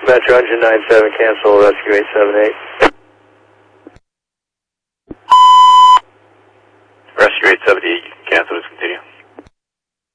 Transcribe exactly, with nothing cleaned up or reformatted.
Metro engine nine seven, cancel rescue eight seven eight. Rescue eight seven eight, you can cancel, just continue.